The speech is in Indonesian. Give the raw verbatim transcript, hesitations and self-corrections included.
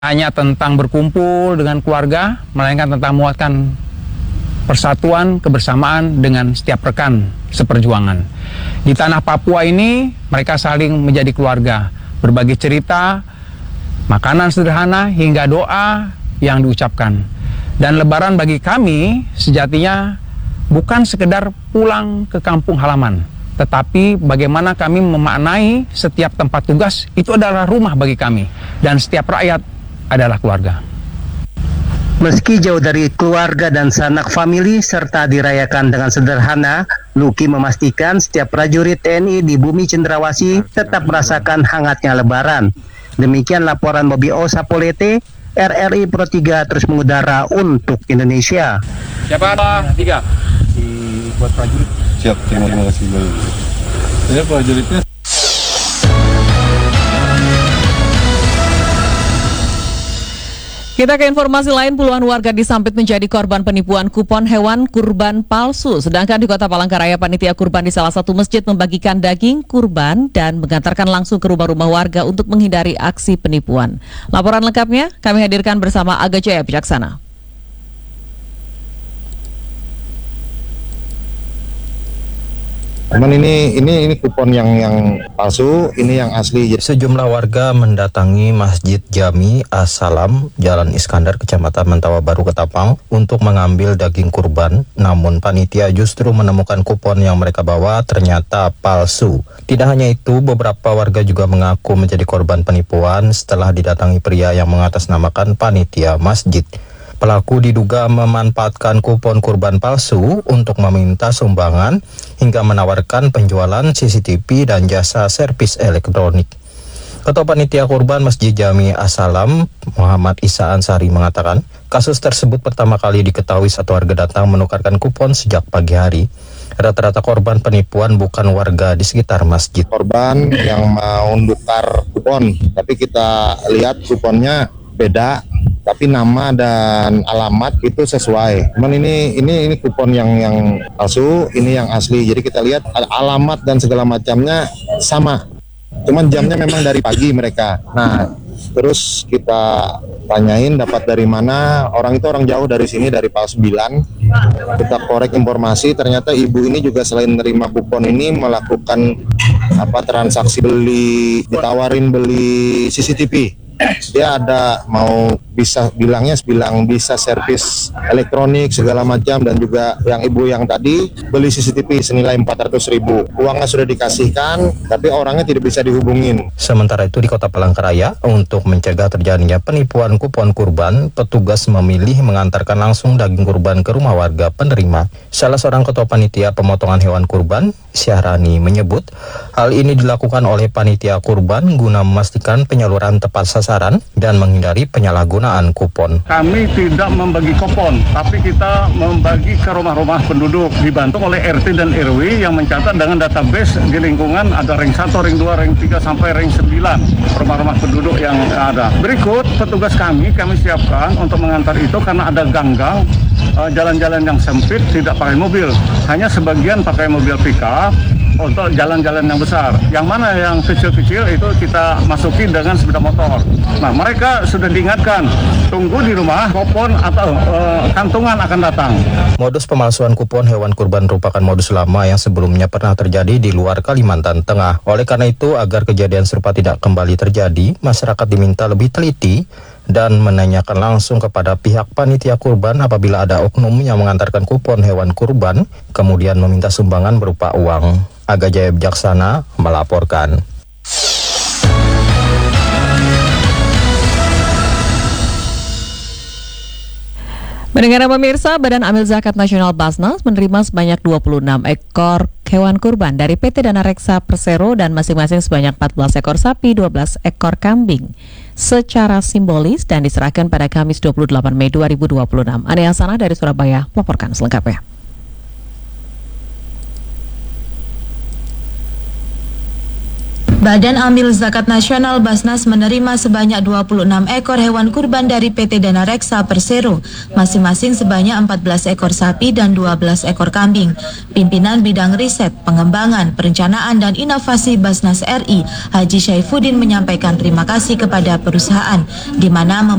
hanya tentang berkumpul dengan keluarga, melainkan tentang menguatkan persatuan, kebersamaan dengan setiap rekan seperjuangan. Di tanah Papua ini, mereka saling menjadi keluarga, berbagi cerita, makanan sederhana, hingga doa yang diucapkan. Dan Lebaran bagi kami sejatinya bukan sekedar pulang ke kampung halaman, tetapi bagaimana kami memaknai setiap tempat tugas itu adalah rumah bagi kami, dan setiap rakyat adalah keluarga. Meski jauh dari keluarga dan sanak famili serta dirayakan dengan sederhana, Luki memastikan setiap prajurit T N I di bumi Cendrawasih tetap merasakan hangatnya Lebaran. Demikian laporan Bobby Osapolete, R R I Pro tiga terus mengudara untuk Indonesia. Siapa? Tiga. Si buat prajurit. Siap, terima kasih. Saya prajuritnya. Kita ke informasi lain, puluhan warga di Sampit menjadi korban penipuan kupon hewan kurban palsu. Sedangkan di Kota Palangkaraya, panitia kurban di salah satu masjid membagikan daging kurban dan mengantarkan langsung ke rumah-rumah warga untuk menghindari aksi penipuan. Laporan lengkapnya kami hadirkan bersama Aga Jaya Bijaksana. Teman ini ini ini kupon yang yang palsu, ini yang asli. Sejumlah warga mendatangi Masjid Jami As-Salam, Jalan Iskandar, Kecamatan Mentawa Baru, Ketapang, untuk mengambil daging kurban. Namun panitia justru menemukan kupon yang mereka bawa ternyata palsu. Tidak hanya itu, beberapa warga juga mengaku menjadi korban penipuan setelah didatangi pria yang mengatasnamakan panitia masjid. Pelaku diduga memanfaatkan kupon kurban palsu untuk meminta sumbangan hingga menawarkan penjualan C C T V dan jasa servis elektronik. Ketua Panitia Kurban Masjid Jami As-Salam, Muhammad Isa Ansari, mengatakan kasus tersebut pertama kali diketahui saat warga datang menukarkan kupon sejak pagi hari. Rata-rata korban penipuan bukan warga di sekitar masjid. Korban yang mau nukar kupon, tapi kita lihat kuponnya beda, tapi nama dan alamat itu sesuai. Cuman ini ini ini kupon yang yang palsu, ini yang asli. Jadi kita lihat alamat dan segala macamnya sama. Cuman jamnya memang dari pagi mereka. Nah, terus kita tanyain dapat dari mana. Orang itu orang jauh dari sini, dari Pal sembilan. Kita korek informasi, ternyata ibu ini juga selain menerima kupon ini melakukan apa transaksi beli, ditawarin beli C C T V. Dia ada mau bisa bilangnya bilang bisa servis elektronik segala macam, dan juga yang ibu yang tadi beli C C T V senilai empat ratus ribu. Uangnya sudah dikasihkan tapi orangnya tidak bisa dihubungin. Sementara itu di Kota Palangkaraya, untuk mencegah terjadinya penipuan kupon kurban, petugas memilih mengantarkan langsung daging kurban ke rumah warga penerima. Salah seorang ketua panitia pemotongan hewan kurban, Syahrani, menyebut hal ini dilakukan oleh panitia kurban guna memastikan penyaluran tepat sasaran dan menghindari penyalahgunaan kupon. Kami tidak membagi kupon, tapi kita membagi ke rumah-rumah penduduk, dibantu oleh R T dan R W yang mencatat dengan database di lingkungan ada ring satu, ring dua, ring tiga sampai ring sembilan rumah-rumah penduduk yang ada. Berikut petugas kami kami siapkan untuk mengantar itu karena ada ganggang, jalan-jalan yang sempit tidak pakai mobil, hanya sebagian pakai mobil pickup untuk jalan-jalan yang besar. Yang mana yang kecil-kecil itu kita masukin dengan sepeda motor. Nah, mereka sudah diingatkan, tunggu di rumah, kupon atau uh, kantongan akan datang. Modus pemalsuan kupon hewan kurban merupakan modus lama yang sebelumnya pernah terjadi di luar Kalimantan Tengah. Oleh karena itu, agar kejadian serupa tidak kembali terjadi, masyarakat diminta lebih teliti dan menanyakan langsung kepada pihak panitia kurban apabila ada oknum yang mengantarkan kupon hewan kurban, kemudian meminta sumbangan berupa uang. Aga Jaya Bijaksana melaporkan. Mendengar pemirsa, Badan Amil Zakat Nasional Basnas menerima sebanyak dua puluh enam ekor hewan kurban dari P T Dana Reksa Persero dan masing-masing sebanyak empat belas ekor sapi, dua belas ekor kambing secara simbolis dan diserahkan pada Kamis dua puluh delapan Mei dua ribu dua puluh enam. Ania Hasanah dari Surabaya melaporkan selengkapnya. Badan Amil Zakat Nasional Basnas menerima sebanyak dua puluh enam ekor hewan kurban dari P T Dana Reksa Persero, masing-masing sebanyak empat belas ekor sapi dan dua belas ekor kambing. Pimpinan Bidang Riset, Pengembangan, Perencanaan dan Inovasi Basnas R I, Haji Syaifuddin menyampaikan terima kasih kepada perusahaan, di mana